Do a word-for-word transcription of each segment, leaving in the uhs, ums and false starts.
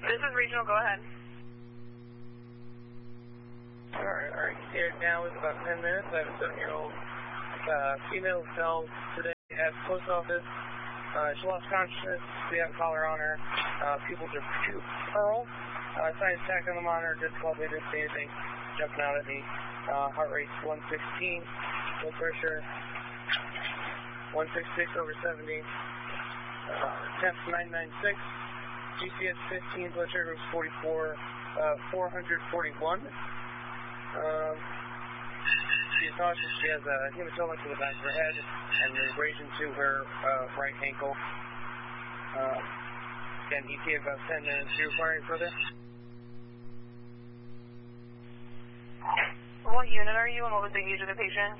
This is regional, go ahead. Alright, alright, here now is about ten minutes. I have a seven-year-old uh, female fell today at the post office. Uh, she lost consciousness. We have a collar on her. Uh, pupils are pu- pearl. Uh, science tack on the monitor. Just called me. Didn't see anything jumping out at me. Uh, heart rate one sixteen. Blood pressure one sixty-six over seventy. Uh, temp nine ninety-six. G C S fifteen. Blood sugar was forty-four. Uh, four forty-one. Um, she is nauseous. She has a hematoma to the back of her head and an abrasion to her uh, right ankle. Uh, again, E T about ten minutes. Do you require any further? What unit are you and what was the age of the patient?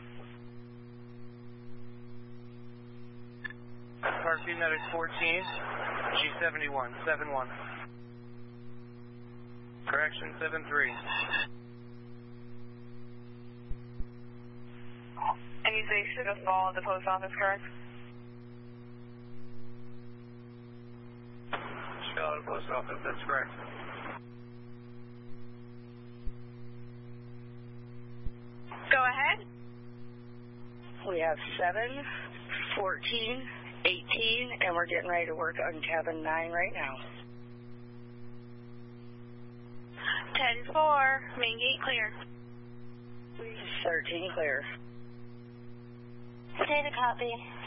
Heartbeat medic fourteen, G seventy-one, seven one. Correction seven three. And you say she took a fall at the post office, correct? She fell at the post office, that's correct. Go ahead. We have seven, fourteen, eighteen, and we're getting ready to work on cabin nine right now. ten four, main gate clear. thirteen clear. Data copy.